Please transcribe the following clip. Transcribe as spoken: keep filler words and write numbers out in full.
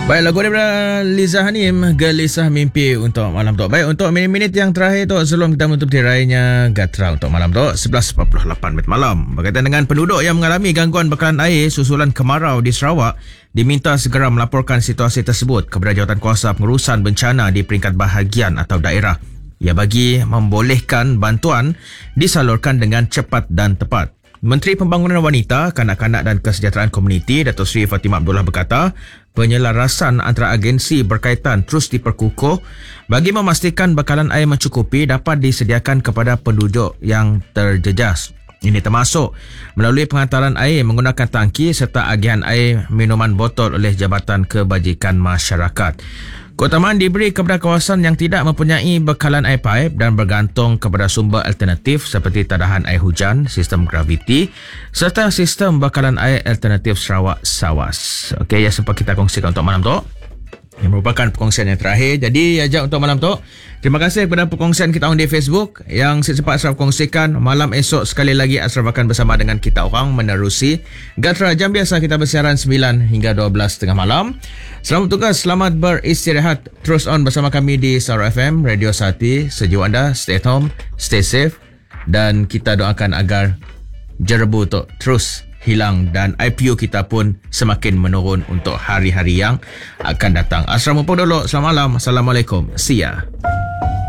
Baik, lagu daripada Liza Hanim, Gelisah Mimpi untuk malam tu. Baik, untuk minit-minit yang terakhir tu sebelum kita menutup tirainya Gatra untuk malam tu, sebelas empat puluh lapan minit malam. Berkaitan dengan penduduk yang mengalami gangguan bekalan air susulan kemarau di Sarawak, diminta segera melaporkan situasi tersebut kepada Jawatankuasa Pengurusan Bencana di peringkat bahagian atau daerah. Ia bagi membolehkan bantuan disalurkan dengan cepat dan tepat. Menteri Pembangunan Wanita, Kanak-kanak dan Kesejahteraan Komuniti Datuk Seri Fatimah Abdullah berkata, penyelarasan antara agensi berkaitan terus diperkukuh bagi memastikan bekalan air mencukupi dapat disediakan kepada penduduk yang terjejas. Ini termasuk melalui penghantaran air menggunakan tangki serta agihan air minuman botol oleh Jabatan Kebajikan Masyarakat. Keutamaan diberi kepada kawasan yang tidak mempunyai bekalan air paip dan bergantung kepada sumber alternatif seperti tadahan air hujan, sistem graviti serta sistem bekalan air alternatif Sarawak SAWAS. Okey, yang sempat kita kongsikan untuk malam tu, yang merupakan perkongsian yang terakhir. Jadi, ajak untuk malam tu. Terima kasih kepada perkongsian kita orang di Facebook yang sempat Ashraf kongsikan. Malam esok sekali lagi Ashraf akan bersama dengan kita orang menerusi Gatra. Jam biasa kita bersiaran sembilan hingga dua belas tengah malam. Selamat tugas, selamat beristirahat. Terus on bersama kami di Sarawak F M, Radio Sati. Sejuk anda, stay at home, stay safe. Dan kita doakan agar jerebu tu terus hilang dan I P O kita pun semakin menurun untuk hari-hari yang akan datang. Ashraf mumpung dulu. Selamat malam. Assalamualaikum. See ya.